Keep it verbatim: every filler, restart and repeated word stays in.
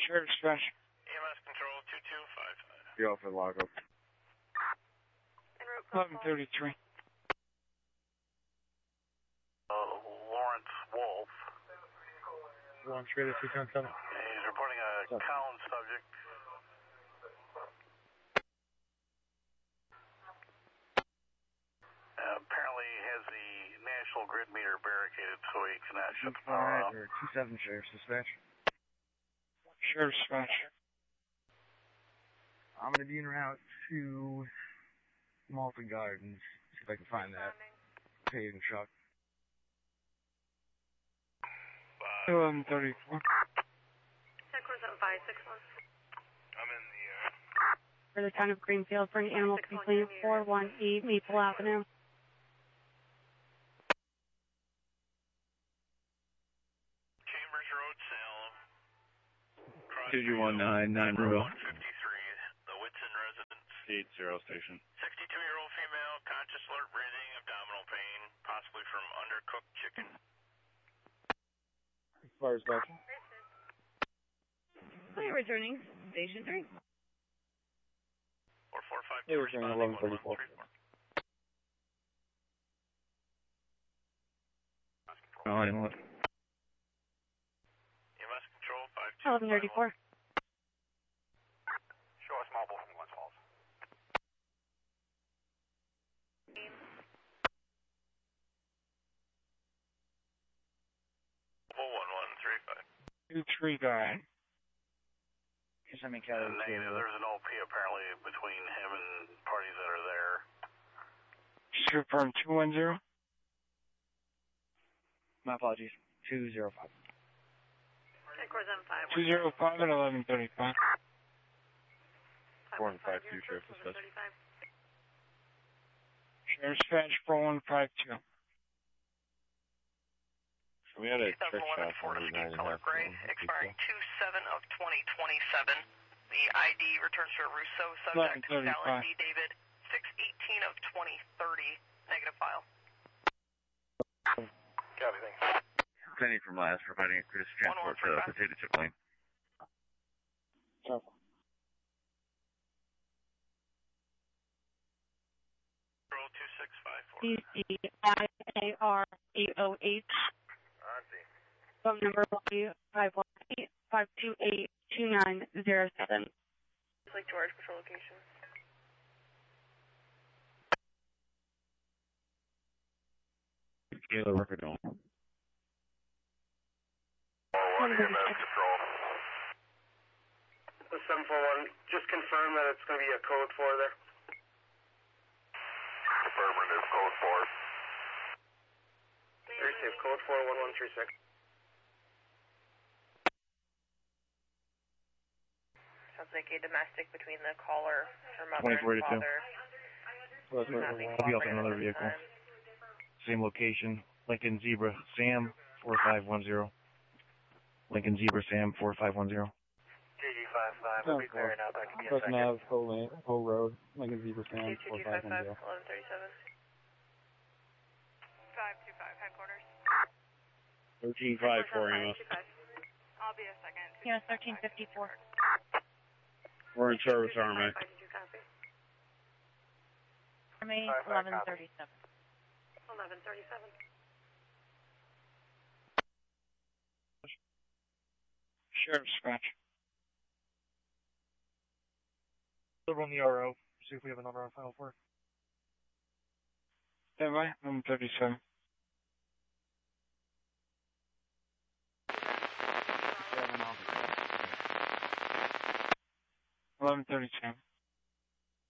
Sheriff Dispatch. E M S Control two two five five. You're off for lockup. eleven thirty-three. Uh, Lawrence Wolf. Lawrence Radio three ten seven. He's reporting a Seven. Collins subject. Uh, apparently he has the national grid meter barricaded so he cannot shut the power off. Or two seven Sheriff's Dispatch. Sheriff Dispatch. I'm going to be en route to Malta Gardens. See if I can find that paving truck. eleven thirty-four. Headquarters at five six one. I'm in the, uh... For the town of Greenfield, for an animal complaint, four one eight Maple Avenue. Chambers Road, Salem. two two one nine nine Rural. one fifty-three, the Whitson residence. eight zero station. sixty-two-year-old female, conscious, alert, breathing, abdominal pain, possibly from undercooked chicken. Fire Dispatch. Hi, returning. Station three. four four five Hey, two, returning responding eleven thirty-four. one one three four. Oh, I didn't look. E M S Control five two. eleven thirty-four. Show us mobile from Glens Falls. one one three five. two three guy. Can send me Uh, Cali. negative, there's an O P apparently between him and parties that are there. Just confirm two one zero. My apologies. two zero five. Headquarters at five. two zero five and eleven thirty-five. four one five two, Sheriff Dispatch. Sheriff Dispatch four one five two. We had a trick eleven shot Ford on Route Escape nine and a color half. gray, expiring two seven of twenty twenty-seven. The I D returns to Russo, subject Dallas D. David, six eighteen of twenty thirty, negative file. Copy, thanks. Penny from last, providing a Chris transport for the potato chip lane. Copy. Roll two six five four. D C I A R eight oh eight. Phone number five one eight five two eight two nine zero seven. Lake George, patrol location. Taylor Record Dome. one E M S Control. seven four one, just confirm that it's going to be a code four there. Affirmative, code four. Very safe, code four one one three six. Sounds like a domestic between the caller, her mother, twenty and forty-two. father. I'll be up in another vehicle. Same location. Lincoln Zebra Sam four five one zero. Lincoln Zebra Sam four five one zero. G G five five, we'll be clearing out, that could be a Preston second. Ave, Ho Lane, Ho Road, Lincoln Zebra Sam four five one zero. eleven thirty-seven. five two five, headquarters. thirteen five four E M S. I'll be a second. Yes, thirteen fifty-four. We're in service, R M A. R M A eleven thirty-seven. eleven thirty-seven. Sheriff Dispatch. Live on the R O, see if we have another on file for it. Stand by. eleven thirty-seven. eleven thirty-seven.